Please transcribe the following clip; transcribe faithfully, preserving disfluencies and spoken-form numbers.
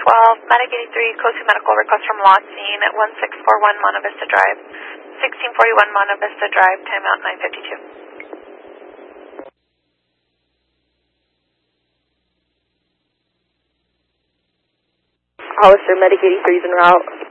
twelve, Medic eighty-three, code two medical request from Lot Scene at one six four one Monte Vista Drive, sixteen forty-one Monte Vista Drive, timeout nine fifty-two. Hollister, Medic eighty-three is en route.